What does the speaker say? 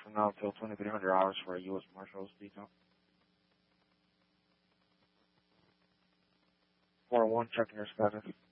from now until 2300 hours for a U.S. Marshals detail. 401, checking your status.